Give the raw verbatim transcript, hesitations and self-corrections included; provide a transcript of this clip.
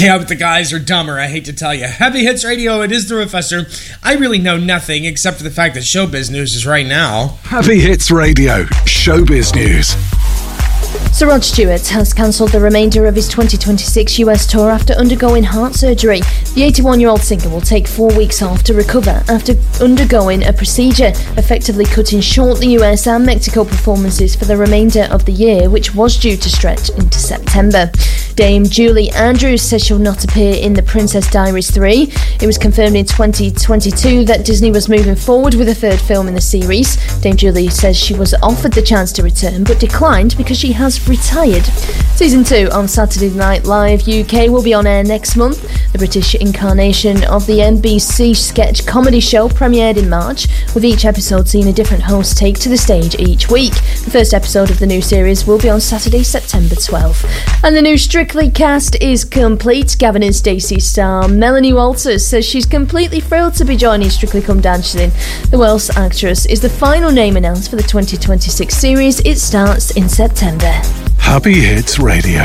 Yeah, but the guys are dumber, I hate to tell you. Happy Hits Radio, it is the Professor. I really know nothing except for the fact that showbiz news is right now. Happy Hits Radio, showbiz news. Sir Rod Stewart has cancelled the remainder of his twenty twenty-six U S tour after undergoing heart surgery. The eighty-one-year-old singer will take four weeks off to recover after undergoing a procedure, effectively cutting short the U S and Mexico performances for the remainder of the year, which was due to stretch into September. Dame Julie Andrews says she'll not appear in The Princess Diaries three. It was confirmed in twenty twenty-two that Disney was moving forward with a third film in the series. Dame Julie says she was offered the chance to return but declined because she has retired. Season two on Saturday Night Live U K will be on air next month. The British incarnation of the N B C sketch comedy show premiered in March, with each episode seeing a different host take to the stage each week. The first episode of the new series will be on Saturday, September twelfth. And the new Strictly cast is complete. Gavin and Stacey star Melanie Walters says she's completely thrilled to be joining Strictly Come Dancing. The Welsh actress is the final name announced for the twenty twenty-six series. It starts in September. Happy Hits Radio.